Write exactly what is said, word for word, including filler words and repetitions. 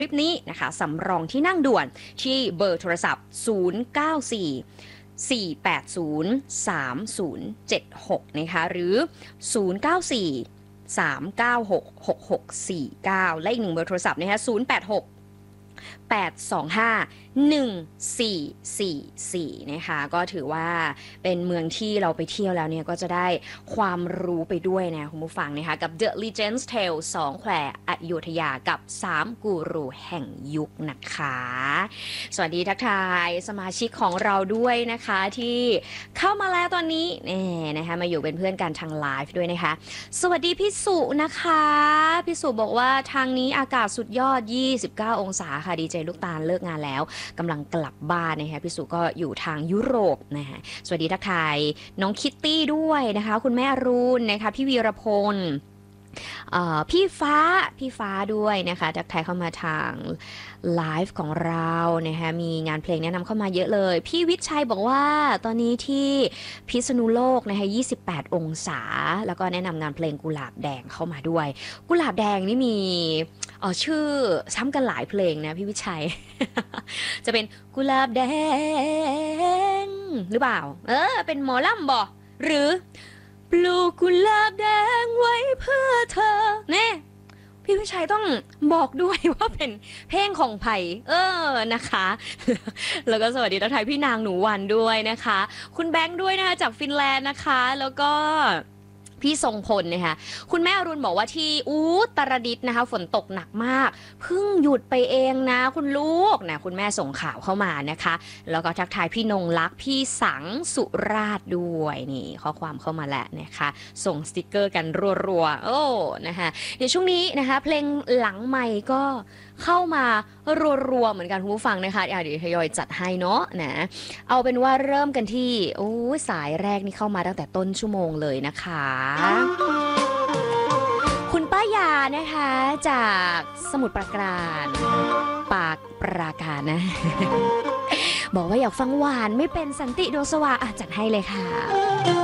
คลิปนี้นะคะสำรองที่นั่งด่วนที่เบอร์โทรศัพท์ ศูนย์ เก้า สี่ สี่ แปด ศูนย์ สาม ศูนย์ เจ็ด หก นะคะหรือ ศูนย์ เก้า สี่ สาม เก้า หก หก หก สี่ เก้า และอีกหนึ่งเบอร์โทรศัพท์นะคะศูนย์ แปด หก แปด สอง ห้า หนึ่ง สี่ สี่ สี่ นะคะก็ถือว่าเป็นเมืองที่เราไปเที่ยวแล้วเนี่ยก็จะได้ความรู้ไปด้วยนะคุณผู้ฟังนะคะกับ The Legends Tale สองแควอยุธยากับสามกูรูแห่งยุคนะคะสวัสดีทักทายสมาชิกของเราด้วยนะคะที่เข้ามาแล้วตอนนี้นี่นะคะมาอยู่เป็นเพื่อนกันทางไลฟ์ด้วยนะคะสวัสดีพี่สุนะคะพี่สุบอกว่าทางนี้อากาศสุดยอดยี่สิบเก้าองศาค่ะดีเจลูกตาลเลิกงานแล้วกำลังกลับบ้านนะคะพี่สุก็อยู่ทางยุโรปนะคะสวัสดีทักทายน้องคิตตี้ด้วยนะคะคุณแม่รุนนะคะพี่วีรพลพี่ฟ้าพี่ฟ้าด้วยนะคะทักทายเข้ามาทางไลฟ์ของเรานะคะมีงานเพลงแนะนำเข้ามาเยอะเลยพี่วิชัยบอกว่าตอนนี้ที่พิษณุโลกนะคะยี่สิบแปดองศาแล้วก็แนะนำงานเพลงกุหลาบแดงเข้ามาด้วยกุหลาบแดงนี่มีเออชื่อซ้ำกันหลายเพลงนะพี่วิชัย จะเป็นกุหลาบแดงหรือเปล่าเออเป็นหมอลำบ่หรือปลูกกุหลาบแดงไว้เพื่อเธอเนี่ยพี่วิชัยต้องบอกด้วยว่าเป็นเพลงของไผ่เออนะคะแล้วก็สวัสดีทักทายพี่นางหนูวันด้วยนะคะคุณแบงค์ด้วยนะคะจากฟินแลนด์นะคะแล้วก็พี่ทรงพลนะคะคุณแม่อรุณบอกว่าที่อูตรดิตถ์นะคะฝนตกหนักมากเพิ่งหยุดไปเองนะคุณลูกนะคุณแม่ส่งข่าวเข้ามานะคะแล้วก็ทักทายพี่นงลักษ์พี่สังสุราษฎร์ด้วยนี่ข้อความเข้ามาแล้วนะคะส่งสติกเกอร์กันรัวๆโอ้นะคะเดี๋ยวช่วงนี้นะคะเพลงหลังไมค์ก็เข้ามารัวๆเหมือนกันคุณผู้ฟังนะคะเดี๋ยวทยอยจัดให้เนาะนะเอาเป็นว่าเริ่มกันที่โอ้สายแรกนี่เข้ามาตั้งแต่ต้นชั่วโมงเลยนะคะคุณป้ายานะคะจากสมุทรปราการปากปราการนะ บอกว่าอยากฟังหวานไม่เป็นสันติดวงสว่างจัดให้เลยค่ะ